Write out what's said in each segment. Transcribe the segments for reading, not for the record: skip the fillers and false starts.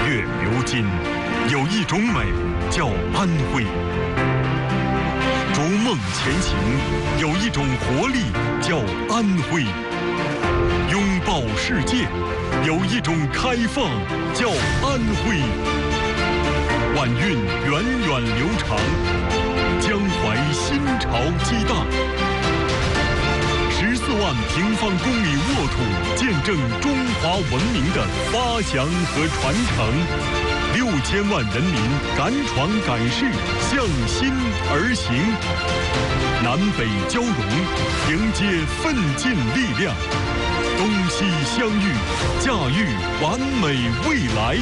月流金，有一种美叫安徽；逐梦前行，有一种活力叫安徽；拥抱世界，有一种开放叫安徽。晚运源远流长，江淮新潮激荡。14万平方公里沃土，见证中华文明的发祥和传承。6000万人民敢闯敢试，向心而行。南北交融，迎接奋进力量。东西相遇，驾驭完美未来。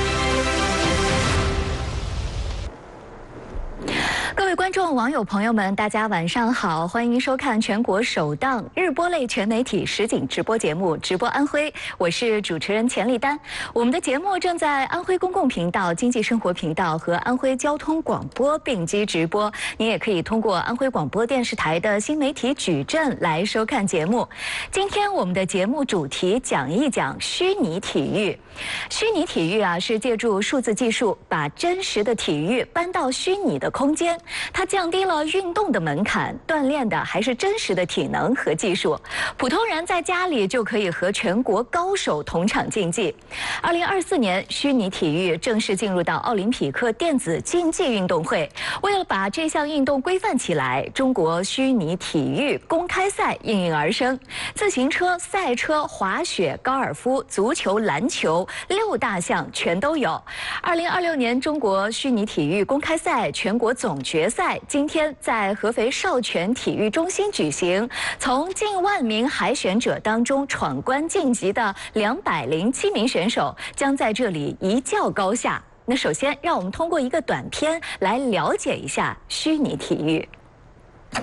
各位观众、网友朋友们，大家晚上好，欢迎收看全国首档日播类全媒体实景直播节目《直播安徽》，我是主持人钱丽丹。我们的节目正在安徽公共频道、经济生活频道和安徽交通广播并机直播，您也可以通过安徽广播电视台的新媒体矩阵来收看节目。今天我们的节目主题讲一讲虚拟体育。虚拟体育是借助数字技术，把真实的体育搬到虚拟的空间。它降低了运动的门槛，锻炼的还是真实的体能和技术。普通人在家里就可以和全国高手同场竞技。2024年，虚拟体育正式进入到奥林匹克电子竞技运动会。为了把这项运动规范起来，中国虚拟体育公开赛应运而生。自行车、赛车、滑雪、高尔夫、足球、篮球6大项全都有。2026年中国虚拟体育公开赛全国总决赛今天在合肥少泉体育中心举行，从近万名海选者当中闯关晋级的207名选手将在这里一较高下。那首先，让我们通过一个短片来了解一下虚拟体育。